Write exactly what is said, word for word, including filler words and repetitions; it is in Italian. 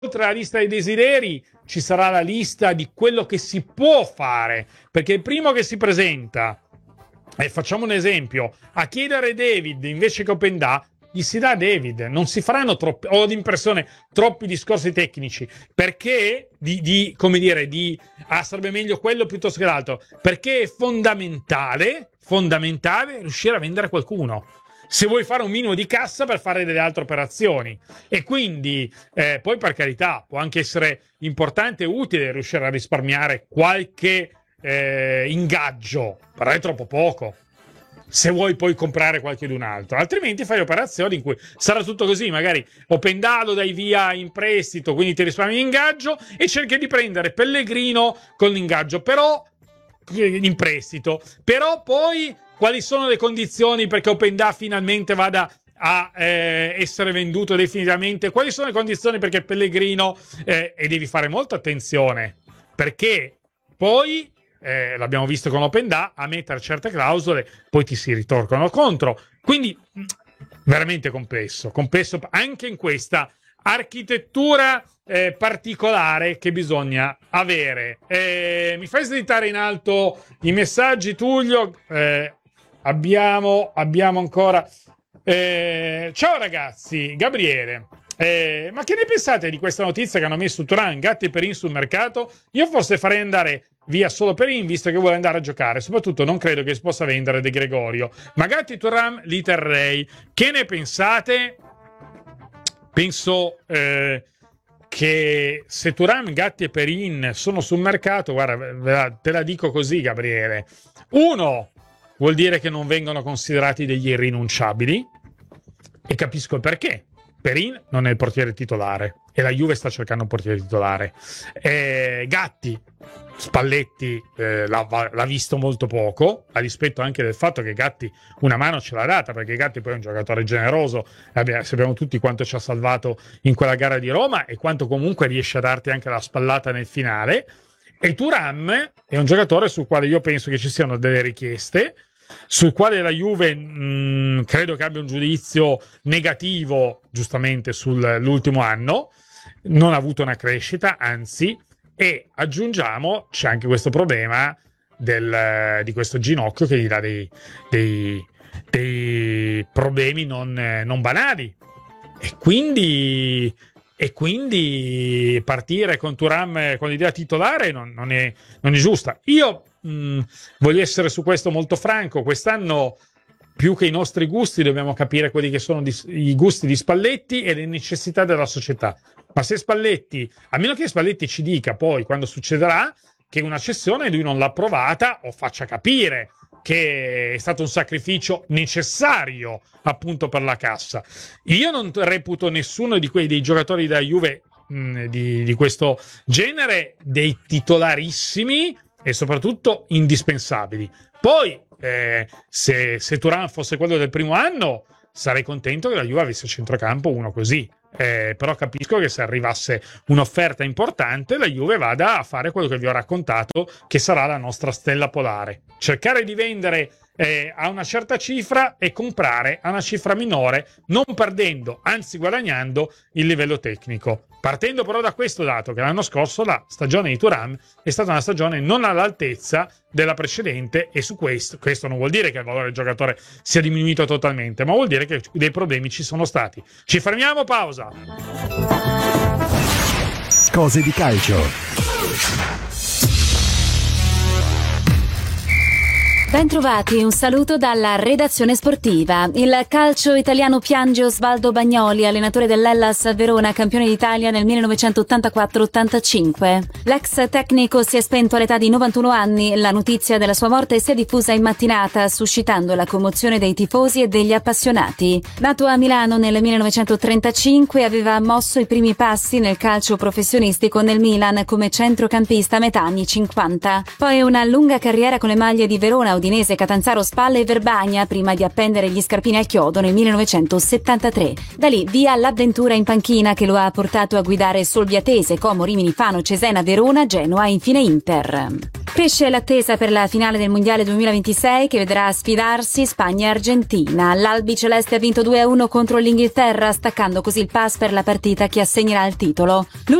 oltre alla lista dei desideri ci sarà la lista di quello che si può fare, perché il primo che si presenta, e facciamo un esempio, a chiedere David invece che Openda, gli si dà David, non si faranno troppi, ho l'impressione, troppi discorsi tecnici, perché di, di come dire, di ah, sarebbe meglio quello piuttosto che l'altro, perché è fondamentale, fondamentale riuscire a vendere qualcuno, se vuoi fare un minimo di cassa per fare delle altre operazioni. E quindi eh, poi, per carità, può anche essere importante e utile riuscire a risparmiare qualche eh, ingaggio, però è troppo poco se vuoi poi comprare qualche d'un altro, altrimenti fai operazioni in cui sarà tutto così, magari Openda lo dai via in prestito, quindi ti risparmi l'ingaggio e cerchi di prendere Pellegrino con l'ingaggio però in prestito, però poi quali sono le condizioni perché Openda finalmente vada a eh, essere venduto definitivamente, quali sono le condizioni perché Pellegrino eh, e devi fare molta attenzione, perché poi Eh, l'abbiamo visto con Openda, a mettere certe clausole poi ti si ritorcono contro, quindi veramente complesso complesso anche in questa architettura eh, particolare che bisogna avere. Eh, mi fai slittare in alto i messaggi, Tullio? Eh, abbiamo abbiamo ancora eh, ciao ragazzi, Gabriele. Eh, ma che ne pensate di questa notizia che hanno messo Thuram, Gatti e Perin sul mercato? Io forse farei andare via solo Perin, visto che vuole andare a giocare. Soprattutto non credo che si possa vendere De Gregorio. Ma Gatti e Thuram li terrei. Che ne pensate? Penso eh, che se Thuram, Gatti e Perin sono sul mercato, guarda, te la dico così, Gabriele. Uno, vuol dire che non vengono considerati degli irrinunciabili, e capisco il perché. Perin non è il portiere titolare e la Juve sta cercando un portiere titolare. Eh, Gatti, Spalletti eh, l'ha, l'ha visto molto poco, a rispetto anche del fatto che Gatti una mano ce l'ha data, perché Gatti poi è un giocatore generoso, abbiamo, sappiamo tutti quanto ci ha salvato in quella gara di Roma e quanto comunque riesce a darti anche la spallata nel finale. E Thuram è un giocatore sul quale io penso che ci siano delle richieste, sul quale la Juve mh, credo che abbia un giudizio negativo giustamente sull'ultimo anno, non ha avuto una crescita, anzi, e aggiungiamo c'è anche questo problema del, di questo ginocchio che gli dà dei, dei, dei problemi non, non banali, e quindi e quindi partire con Thuram con l'idea titolare non, non, è, non è giusta. Io mh, voglio essere su questo molto franco. Quest'anno, più che i nostri gusti, dobbiamo capire quelli che sono di, i gusti di Spalletti e le necessità della società. Ma se Spalletti, a meno che Spalletti ci dica poi quando succederà che una cessione lui non l'ha approvata, o faccia capire che è stato un sacrificio necessario appunto per la cassa. Io non reputo nessuno di quei dei giocatori della Juve mh, di, di questo genere dei titolarissimi e soprattutto indispensabili. Poi eh, se, se Thuram fosse quello del primo anno, sarei contento che la Juve avesse a centrocampo uno così. Eh, però capisco che se arrivasse un'offerta importante la Juve vada a fare quello che vi ho raccontato, che sarà la nostra stella polare: cercare di vendere eh, a una certa cifra e comprare a una cifra minore, non perdendo, anzi guadagnando il livello tecnico. Partendo però da questo dato, che l'anno scorso la stagione di Thuram è stata una stagione non all'altezza della precedente, e su questo, questo non vuol dire che il valore del giocatore sia diminuito totalmente, ma vuol dire che dei problemi ci sono stati. Ci fermiamo, pausa. Cose di calcio. Bentrovati, un saluto dalla redazione sportiva. Il calcio italiano piange Osvaldo Bagnoli, allenatore dell'Hellas Verona, campione d'Italia nel millenovecentottantaquattro ottantacinque. L'ex tecnico si è spento all'età di novantuno anni. La notizia della sua morte si è diffusa in mattinata, suscitando la commozione dei tifosi e degli appassionati. Nato a Milano nel millenovecentotrentacinque, aveva mosso i primi passi nel calcio professionistico nel Milan come centrocampista a metà anni cinquanta. Poi una lunga carriera con le maglie di Verona, Udinese, Catanzaro, Spalla e Verbagna prima di appendere gli scarpini al chiodo nel millenovecentosettantatré. Da lì via l'avventura in panchina che lo ha portato a guidare Solviatese, Como, Rimini, Fano, Cesena, Verona, Genoa e infine Inter. Cresce l'attesa per la finale del Mondiale duemilaventisei che vedrà sfidarsi Spagna e Argentina. L'Albiceleste ha vinto due a uno contro l'Inghilterra, staccando così il pass per la partita che assegnerà il titolo.